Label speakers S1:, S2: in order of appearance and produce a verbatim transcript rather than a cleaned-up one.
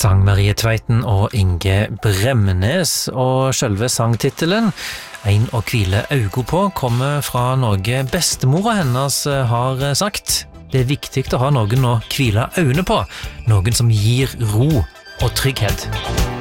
S1: sang Marie Tveiten og Inge Bremnes, og selve sangtitelen «Ein å hvile augo på» kommer fra noe bestemora hennes har sagt. Det er viktig å ha noen å hvile øynene på, noen som gir ro og trygghet.